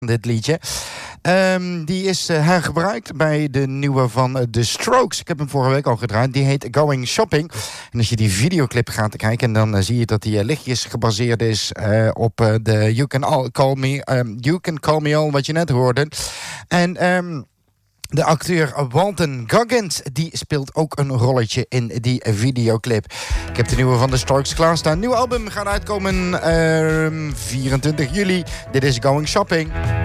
dit liedje. Die is hergebruikt bij de nieuwe van The Strokes. Ik heb hem vorige week al gedraaid. Die heet Going Shopping. En als je die videoclip gaat kijken, dan zie je dat die lichtjes gebaseerd is op de You Can Call Me All, wat je net hoorde. En de acteur Walton Goggins, die speelt ook een rolletje in die videoclip. Ik heb de nieuwe van The Strokes klaarstaan. Nieuw album gaat uitkomen 24 juli. Dit is Going Shopping.